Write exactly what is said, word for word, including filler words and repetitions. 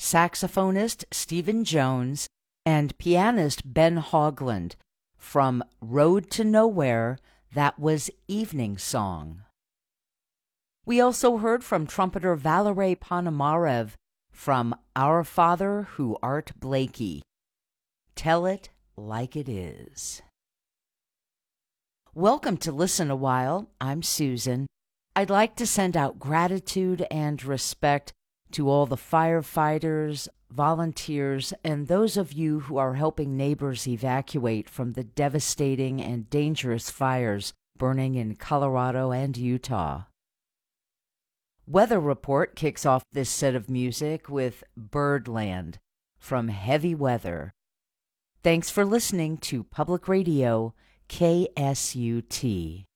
saxophonist Stephen Jones, and pianist Ben Hogland from Road to Nowhere. That was Evening Song. We also heard from trumpeter Valery Ponomarev from Our Father Who Art Blakey. Tell It Like It Is. Welcome to Listen a While. I'm Susan. I'd like to send out gratitude and respect to all the firefighters, volunteers, and those of you who are helping neighbors evacuate from the devastating and dangerous fires burning in Colorado and Utah. Weather Report kicks off this set of music with Birdland from Heavy Weather. Thanks for listening to Public Radio K S U T.